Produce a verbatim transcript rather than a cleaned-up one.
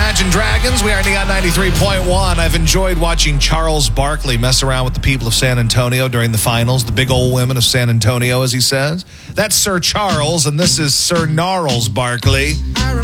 Imagine Dragons. We are Neon ninety-three point one. I've enjoyed watching Charles Barkley mess around with the people of San Antonio during the finals. The big old women of San Antonio, as he says. That's Sir Charles, and this is Sir Gnarls Barkley.